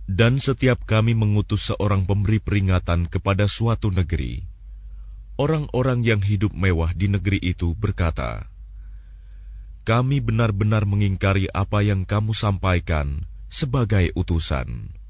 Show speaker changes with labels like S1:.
S1: Dan setiap kami mengutus seorang pemberi peringatan kepada suatu negeri, orang-orang yang hidup mewah di negeri itu berkata, "Kami benar-benar mengingkari apa yang kamu sampaikan sebagai utusan."